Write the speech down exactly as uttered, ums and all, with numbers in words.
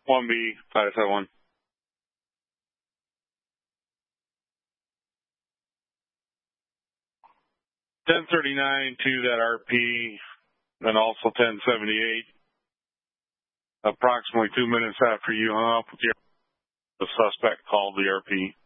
one B, five seven one. ten thirty-nine to that R P, then also ten seventy-eight. Approximately two minutes after you hung up with the, the suspect called the R P.